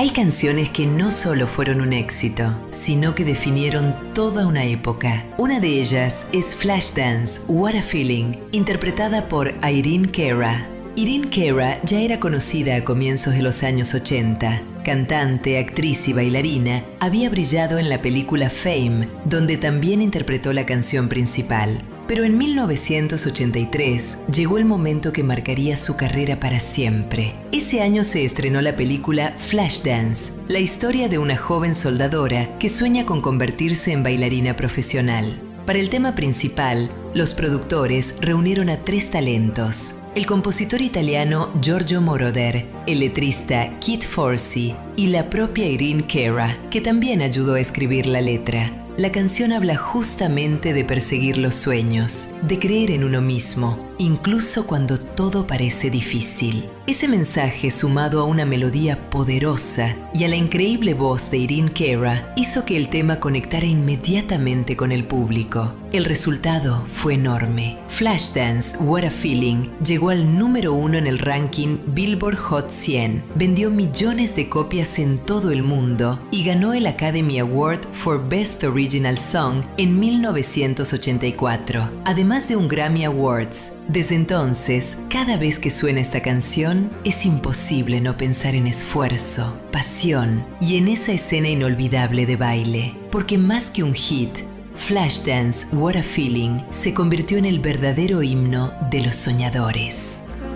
Hay canciones que no solo fueron un éxito, sino que definieron toda una época. Una de ellas es Flashdance, What a Feeling, interpretada por Irene Cara. Irene Cara ya era conocida a comienzos de los años 80. Cantante, actriz y bailarina, había brillado en la película Fame, donde también interpretó la canción principal. Pero en 1983 llegó el momento que marcaría su carrera para siempre. Ese año se estrenó la película Flashdance, la historia de una joven soldadora que sueña con convertirse en bailarina profesional. Para el tema principal, los productores reunieron a 3 talentos: el compositor italiano Giorgio Moroder, el letrista Kit Forsey y la propia Irene Cara, que también ayudó a escribir la letra. La canción habla justamente de perseguir los sueños, de creer en uno mismo, incluso cuando todo parece difícil. Ese mensaje, sumado a una melodía poderosa y a la increíble voz de Irene Cara, hizo que el tema conectara inmediatamente con el público. El resultado fue enorme. Flashdance, What a Feeling, llegó al número 1 en el ranking Billboard Hot 100, vendió millones de copias en todo el mundo y ganó el Academy Award for Best Original Song en 1984, además de un Grammy Awards. Desde entonces, cada vez que suena esta canción, es imposible no pensar en esfuerzo, pasión y en esa escena inolvidable de baile, porque más que un hit, Flashdance, What a Feeling se convirtió en el verdadero himno de los soñadores.